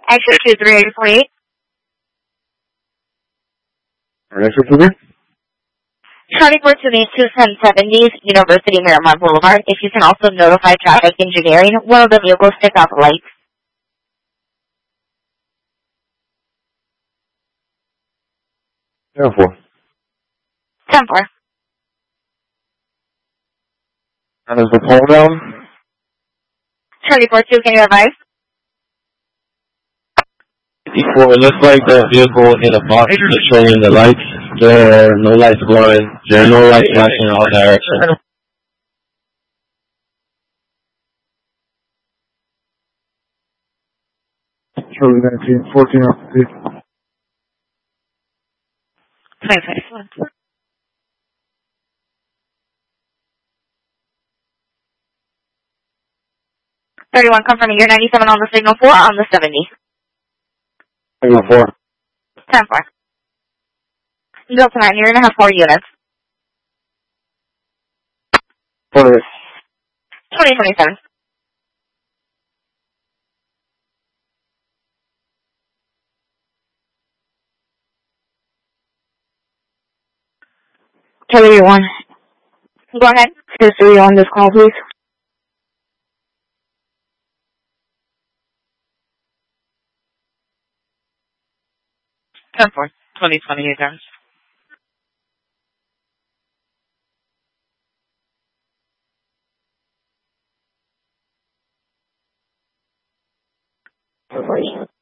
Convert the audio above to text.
Exit 2348. Next one, Charlie 428 21070 University Miramar Boulevard. If you can also notify traffic engineering, one of the vehicles stick out the lights. 10-4. 10-4. And is the pole down? Charlie 42, can you advise? 54, it looks like the vehicle hit a box controlling the lights. There are no lights glowing. There are no lights flashing in all directions. Charlie 19, 14 off the peak. 551. Confirming you're 97 on the signal 4 on the 70. Signal 4. 10-4. Delta 9, you're going to have 4 units. 2027. Charlie 1. Go ahead. History on this call, please. 10-4. 2028 hours. Sorry.